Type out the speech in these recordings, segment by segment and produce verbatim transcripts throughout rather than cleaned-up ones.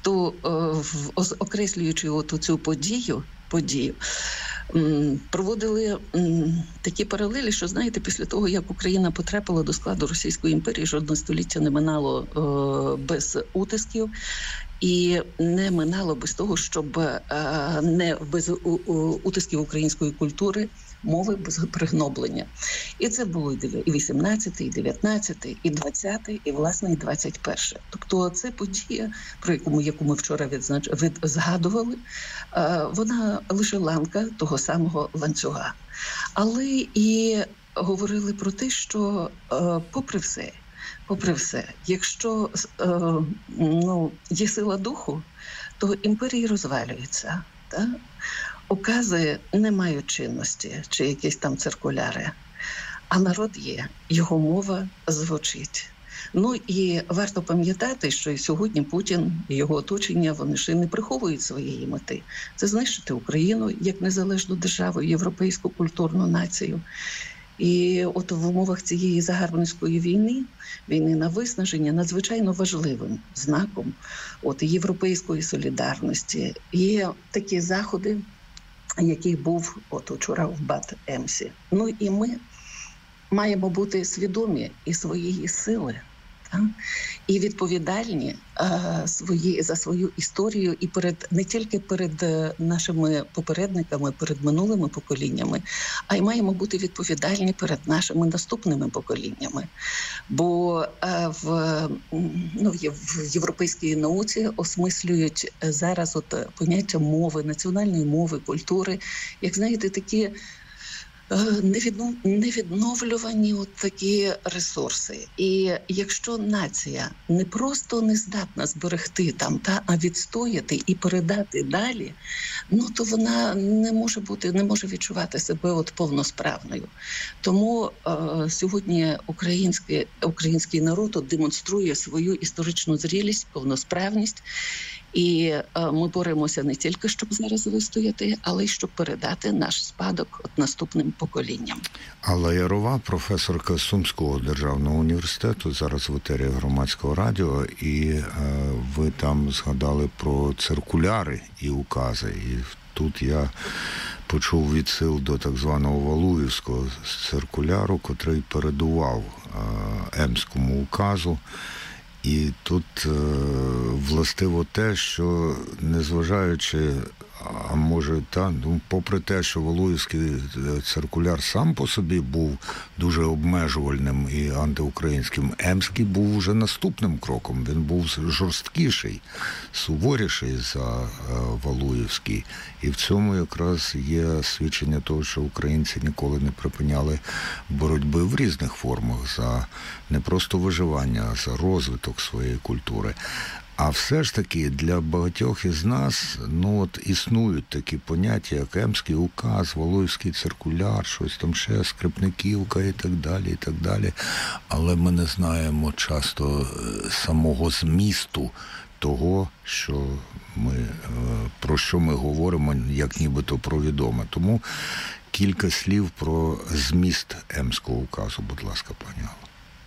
то окреслюючи от цю подію, подію, проводили такі паралелі, що, знаєте, після того, як Україна потрапила до складу Російської імперії, жодне століття не минало без утисків, і не минало без того, щоб не без утисків української культури, мови, без пригноблення. І це було і вісімнадцятий, і дев'ятнадцятий, і двадцятий, і, власне, і двадцять перший. Тобто це подія, про яку, яку ми вчора відзнач... від... згадували, вона лише ланка того самого ланцюга. Але і говорили про те, що попри все, попри все, якщо ну, є сила духу, то імперії розвалюються, так? Укази не мають чинності, чи якісь там циркуляри, а народ є, його мова звучить. Ну і варто пам'ятати, що і сьогодні Путін і його оточення, вони ще не приховують своєї мети. Це знищити Україну як незалежну державу, європейську культурну націю. І от в умовах цієї загарбницької війни, війни на виснаження, надзвичайно важливим знаком от європейської солідарності є такі заходи, який був от учора в Бат-Емсі. Ну і ми маємо бути свідомі і своєї сили, так? І відповідальні а, свої, за свою історію і перед не тільки перед нашими попередниками, перед минулими поколіннями, а й маємо бути відповідальні перед нашими наступними поколіннями. Бо а, в, ну, в європейській науці осмислюють зараз от поняття мови, національної мови, культури, як, знаєте, такі невідновлювані от такі ресурси. І якщо нація не просто не здатна зберегти там, та, а відстояти і передати далі, ну то вона не може бути, не може відчувати себе от повносправною. Тому е, сьогодні український, український народ от демонструє свою історичну зрілість, повносправність. І е, ми боремося не тільки, щоб зараз вистояти, але й щоб передати наш спадок от наступним поколінням. Алла Ярова, професорка Сумського державного університету, зараз в етері Громадського радіо, і е, ви там згадали про циркуляри і укази. І тут я почув відсил до так званого Валуївського циркуляру, котрий передував е, Емському указу. І тут е, властиво те, що незважаючи, а може, та, ну, попри те, що Валуївський циркуляр сам по собі був дуже обмежувальним і антиукраїнським, Емський був уже наступним кроком. Він був жорсткіший, суворіший за е, Валуївський. І в цьому якраз є свідчення того, що українці ніколи не припиняли боротьби в різних формах за не просто виживання, а за розвиток своєї культури. А все ж таки для багатьох із нас, ну от існують такі поняття, як Емський указ, Валуївський циркуляр, щось там ще, Скрипниківка і так далі, і так далі. Але ми не знаємо часто самого змісту того, що ми, про що ми говоримо, як нібито про відоме. Тому кілька слів про зміст Емського указу, будь ласка, пані Алло.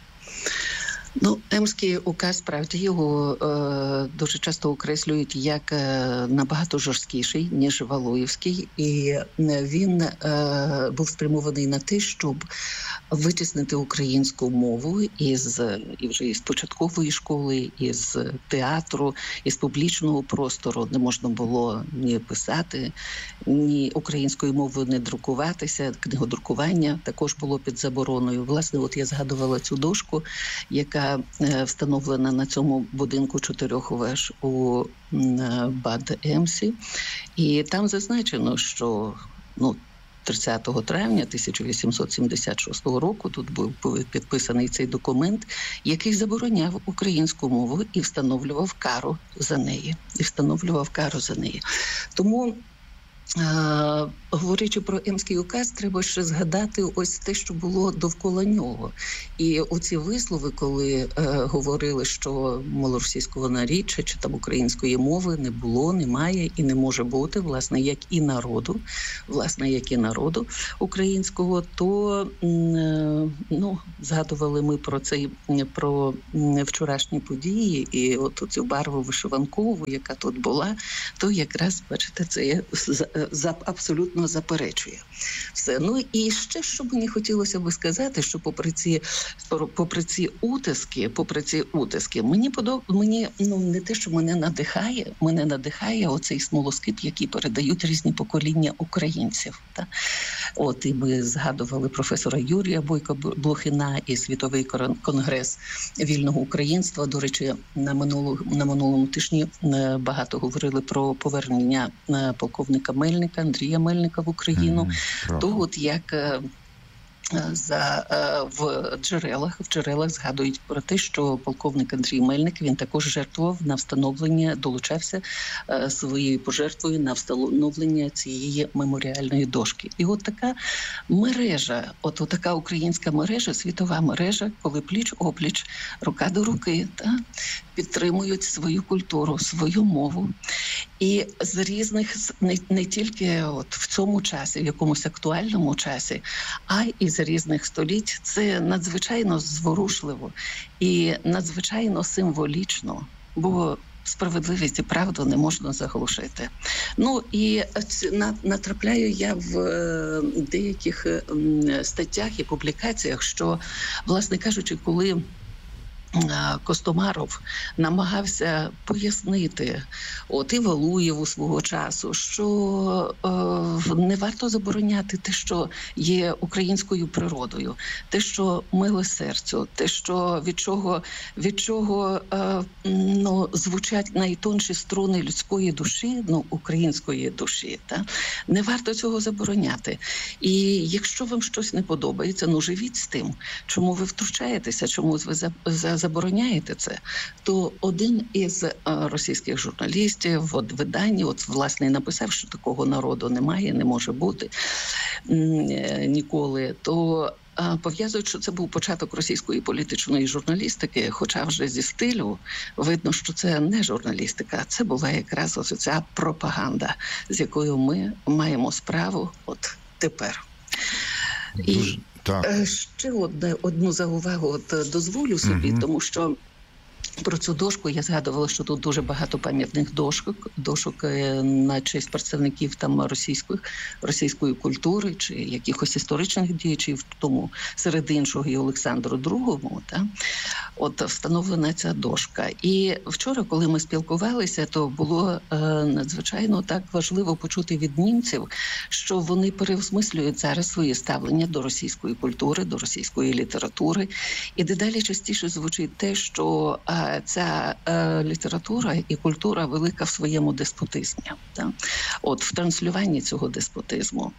Ну, Емський указ, справді, його е, дуже часто окреслюють як е, набагато жорсткіший, ніж Валуївський. І він е, був спрямований на те, щоб витіснити українську мову із, і вже із початкової школи, із театру, із публічного простору. Не можна було ні писати, ні українською мовою не друкуватися. Книгодрукування також було під забороною. Власне, от я згадувала цю дошку, яка встановлена на цьому будинку чотирьох веж у Бат-Емсі. І там зазначено, що ну, тридцятого травня тисяча вісімсот сімдесят шостого року тут був підписаний цей документ, який забороняв українську мову і встановлював кару за неї. І встановлював кару за неї. Тому Е, говорячи про Емський указ, треба ще згадати ось те, що було довкола нього. І оці вислови, коли е, говорили, що малоросійського наріччя чи там української мови не було, немає і не може бути, власне, як і народу, власне, як і народу українського, то е, ну, згадували ми про цей, про вчорашні події і от цю барву вишиванкову, яка тут була, то якраз, бачите, це є за, абсолютно заперечує все. Ну і ще, що мені хотілося би сказати, що попри ці, попри ці утиски, попри ці утиски, мені подоб... мені, ну, не те, що мене надихає, мене надихає оцей смолоскип, який передають різні покоління українців. Та? От, і ми згадували професора Юрія Бойко-Блохіна і Світовий конгрес вільного українства. До речі, на минулому, на минулому тижні багато говорили про повернення полковника Мельника, Андрія Мельника в Україну. Mm-hmm. То от як за в джерелах в джерелах згадують про те, що полковник Андрій Мельник, він також жертвував на встановлення, долучався своєю пожертвою на встановлення цієї меморіальної дошки. І от така мережа, от, от така українська мережа, світова мережа, коли пліч-опліч, рука до руки, та, підтримують свою культуру, свою мову. І з різних, не, не тільки от в цьому часі, в якомусь актуальному часі, а й з різних століть, це надзвичайно зворушливо і надзвичайно символічно, бо справедливість і правду не можна заглушити. Ну і натрапляю я в деяких статтях і публікаціях, що, власне кажучи, коли Костомаров намагався пояснити от і Валуєву свого часу, що е, не варто забороняти те, що є українською природою, те, що миле серцю, те, що від чого, від чого е, ну, звучать найтонші струни людської душі, ну, української душі, та? Не варто цього забороняти. І якщо вам щось не подобається, ну живіть з тим. Чому ви втручаєтеся, чому ви за, за забороняєте це, то один із російських журналістів от виданні, от власне написав, що такого народу немає, не може бути ніколи, то пов'язують, що це був початок російської політичної журналістики, хоча вже зі стилю видно, що це не журналістика, це була якраз ось ця пропаганда, з якою ми маємо справу от тепер. Дуже... І Так. ще одне, одну заувагу от дозволю собі, угу. Тому що про цю дошку я згадувала, що тут дуже багато пам'ятних дошок, дошок на честь представників там російської, російської культури чи якихось історичних діячів, тому серед іншого і Олександру Другому, та, от встановлена ця дошка. І вчора, коли ми спілкувалися, то було е, надзвичайно так важливо почути від німців, що вони переосмислюють зараз своє ставлення до російської культури, до російської літератури. І дедалі частіше звучить те, що е, ця е, література і культура велика в своєму деспотизмі. Так? От в транслюванні цього деспотизму,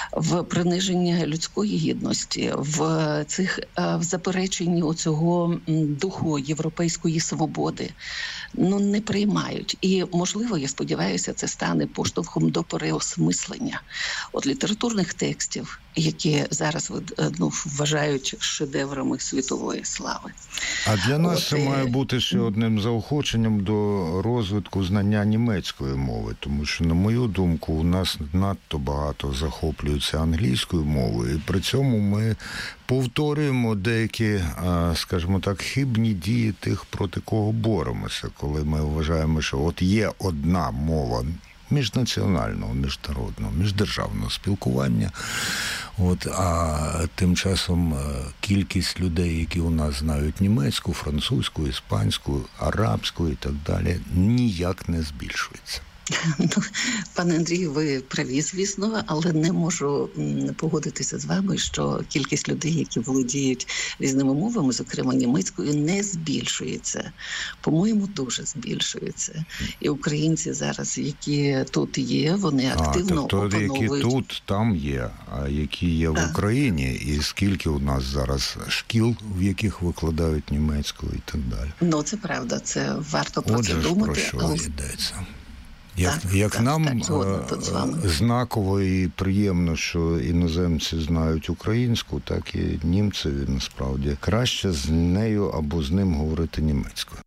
в приниженні людської гідності, в цих е, в запереченні оцього духу європейської свободи, ну, не приймають. І, можливо, я сподіваюся, це стане поштовхом до переосмислення от літературних текстів, які зараз ну, вважають шедеврами світової слави. А для нас от, це має бути ще одним заохоченням до розвитку знання німецької мови, тому що, на мою думку, у нас надто багато захоплюються англійською мовою, і при цьому ми повторюємо деякі, скажімо так, хибні дії тих, проти кого боремося, коли ми вважаємо, що от є одна мова міжнаціонального, міжнародного, міждержавного спілкування. От, а тим часом кількість людей, які у нас знають німецьку, французьку, іспанську, арабську і так далі, ніяк не збільшується. Ну, пане Андрію, ви праві, звісно, але не можу погодитися з вами, що кількість людей, які володіють різними мовами, зокрема німецькою, не збільшується. По-моєму, дуже збільшується. І українці зараз, які тут є, вони активно а, тобто, опановують. Які тут, там є, а які є так. в Україні, і скільки у нас зараз шкіл, в яких викладають німецьку і так далі. Ну, це правда, це варто про Отже це ж, думати. про що але... йдеться. Як, Так, як так, нам так, згодна е, тут з вами. знаково і приємно, що іноземці знають українську, так і німцеві насправді краще з нею або з ним говорити німецькою.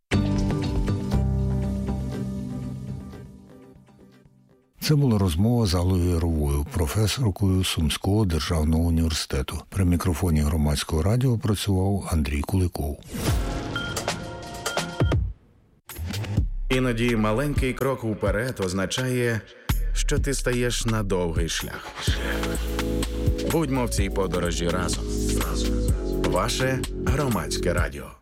Це була розмова з Аллою Яровою, професоркою Сумського державного університету. При мікрофоні Громадського радіо працював Андрій Куликов. Іноді маленький крок уперед означає, що ти стаєш на довгий шлях. Будьмо в цій подорожі разом. Ваше Громадське радіо.